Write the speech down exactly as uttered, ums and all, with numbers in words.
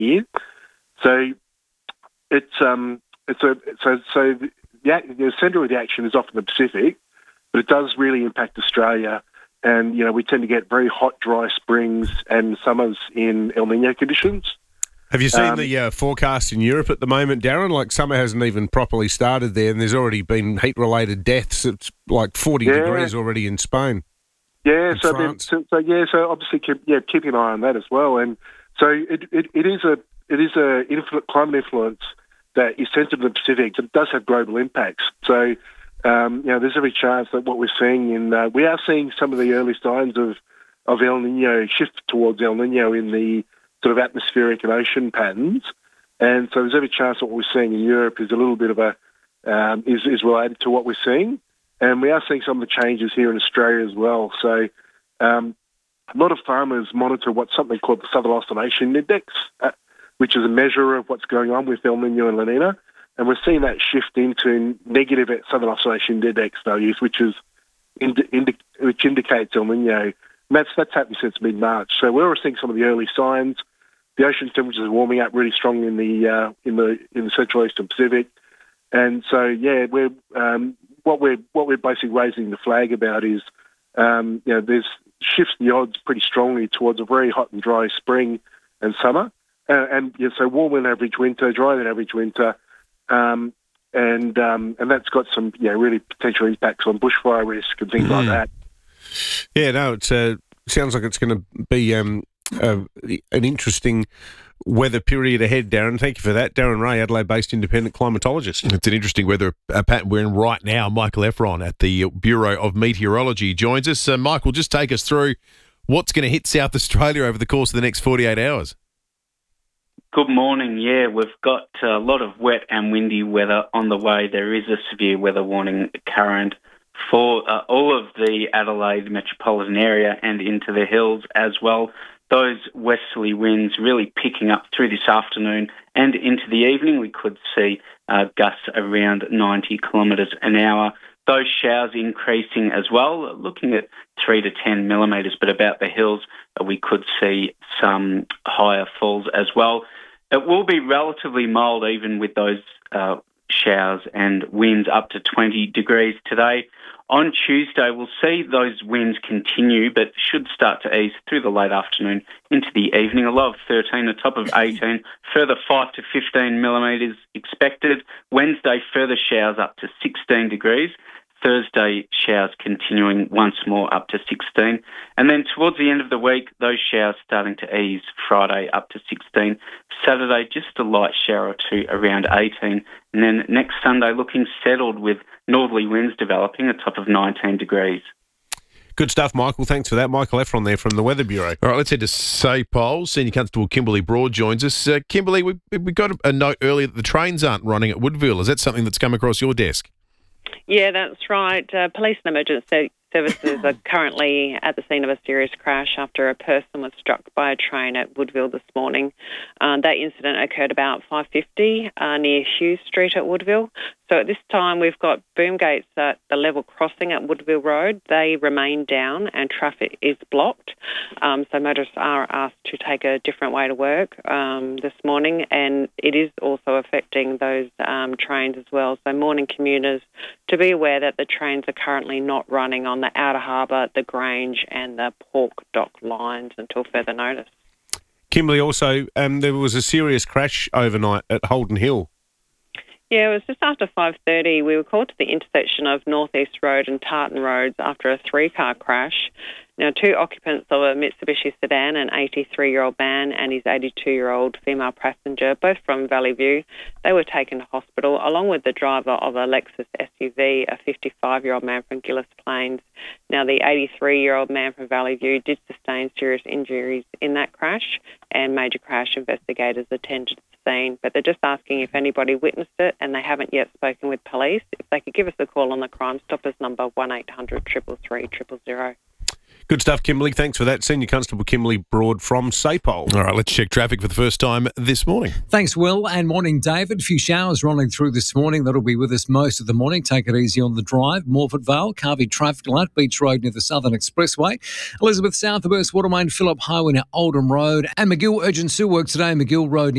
here. So it's um it's a so so the, the centre of the action is off in the Pacific, but it does really impact Australia. And you know we tend to get very hot, dry springs and summers in El Nino conditions. Have you seen Um, the uh, forecast in Europe at the moment, Darren? Like, summer hasn't even properly started there, and there's already been heat-related deaths. It's like forty Yeah. degrees already in Spain. Yeah, in so, then, France. so so yeah, so obviously keep yeah keeping an eye on that as well. And so it it, it is a it is a influ- climate influence that is centred in the Pacific. It does have global impacts. So um, you know, there's every chance that what we're seeing in uh, we are seeing some of the early signs of of El Nino shift towards El Nino in the sort of atmospheric and ocean patterns. And so there's every chance that what we're seeing in Europe is a little bit of a um, is is related to what we're seeing. And we are seeing some of the changes here in Australia as well. So um, a lot of farmers monitor what's something called the Southern Oscillation Index, uh, which is a measure of what's going on with El Nino and La Nina. And we're seeing that shift into negative Southern Oscillation Index values, which is indi- indi- which indicates El Nino. And that's, that's happened since mid-March. So we're seeing some of the early signs. The ocean temperatures are warming up really strong in the uh, in the in the Central Eastern Pacific. And so, yeah, we're um, what we're what we're basically raising the flag about is, um, you know, there's shifts the odds pretty strongly towards a very hot and dry spring and summer, uh, and yeah, so warmer than average winter, drier than average winter, um, and um, and that's got some you know really potential impacts on bushfire risk and things like that. Yeah, no, it uh, sounds like it's going to be um, uh, an interesting weather period ahead, Darren. Thank you for that. Darren Ray, Adelaide-based independent climatologist. It's an interesting weather uh, pattern we're in right now. Michael Efron at the Bureau of Meteorology joins us. Uh, Michael, just take us through what's going to hit South Australia over the course of the next forty-eight hours. Good morning. Yeah, we've got a lot of wet and windy weather on the way. There is a severe weather warning current for uh, all of the Adelaide metropolitan area and into the hills as well. Those westerly winds really picking up through this afternoon and into the evening. We could see uh, gusts around ninety kilometres an hour. Those showers increasing as well, looking at three to ten millimetres, but about the hills uh, we could see some higher falls as well. It will be relatively mild even with those uh, showers and winds up to twenty degrees today. On Tuesday, we'll see those winds continue, but should start to ease through the late afternoon into the evening. A low of thirteen, a top of eighteen, further five to fifteen millimetres expected. Wednesday, further showers up to sixteen degrees. Thursday, showers continuing once more up to sixteen. And then towards the end of the week, those showers starting to ease. Friday up to sixteen. Saturday, just a light shower or two around eighteen. And then next Sunday, looking settled with northerly winds developing, a top of nineteen degrees. Good stuff, Michael. Thanks for that. Michael Efron there from the Weather Bureau. All right, let's head to Saypole. Senior Constable Kimberly Broad joins us. Uh, Kimberly, we, we got a note earlier that the trains aren't running at Woodville. Is that something that's come across your desk? Yeah, that's right. Uh, police and emergency services are currently at the scene of a serious crash after a person was struck by a train at Woodville this morning. Uh, that incident occurred about five fifty uh, near Hughes Street at Woodville. So at this time, we've got boom gates at the level crossing at Woodville Road. They remain down and traffic is blocked. Um, so motorists are asked to take a different way to work um, this morning, and it is also affecting those um, trains as well. So morning commuters to be aware that the trains are currently not running on the Outer Harbour, the Grange and the Pork Dock lines until further notice. Kimberly, also, um, there was a serious crash overnight at Holden Hill. Yeah, it was just after five thirty. We were called to the intersection of North East Road and Tartan Roads after a three-car crash. Now, two occupants of a Mitsubishi sedan, an eighty-three-year-old man and his eighty-two-year-old female passenger, both from Valley View, they were taken to hospital, along with the driver of a Lexus S U V, a fifty-five-year-old man from Gillis Plains. Now, the eighty-three-year-old man from Valley View did sustain serious injuries in that crash, and major crash investigators attended the scene. But they're just asking if anybody witnessed it, and they haven't yet spoken with police. If they could give us a call on the Crime Stoppers number, one eight hundred three three three zero zero. Good stuff, Kimberley. Thanks for that. Senior Constable Kimberley Broad from SAPOL. All right, let's check traffic for the first time this morning. Thanks, Will, and morning, David. A few showers rolling through this morning. That'll be with us most of the morning. Take it easy on the drive. Morford Vale, Carvey traffic light, Beach Road near the Southern Expressway. Elizabeth South, the Burst Watermain, Phillip Highway near Oldham Road. And McGill urgent sewer work today, McGill Road